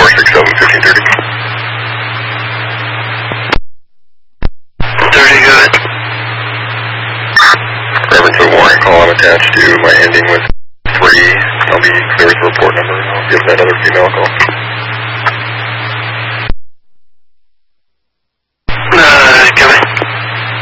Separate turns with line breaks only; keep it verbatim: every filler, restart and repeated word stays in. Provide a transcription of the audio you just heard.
six seven, fifteen thirty. thirty, good. Reverend to warrant call, I'm attached to my ending with three. I'll be clear with the report number, and I'll give that other female a call.